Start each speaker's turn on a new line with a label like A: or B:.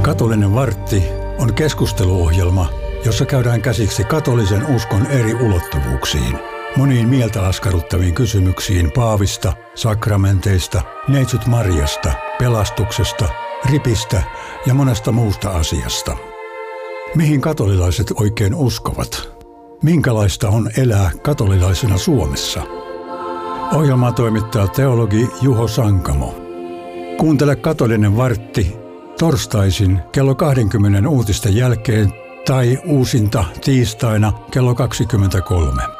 A: Katolinen vartti on keskusteluohjelma, jossa käydään käsiksi katolisen uskon eri ulottuvuuksiin. Moniin mieltä askarruttaviin kysymyksiin paavista, sakramenteista, neitsyt Mariasta, pelastuksesta, ripistä ja monesta muusta asiasta. Mihin katolilaiset oikein uskovat? Minkälaista on elää katolilaisena Suomessa? Ohjelmaa toimittaa teologi Juho Sankamo. Kuuntele Katolinen vartti torstaisin kello 20 uutisten jälkeen tai uusinta tiistaina kello 23.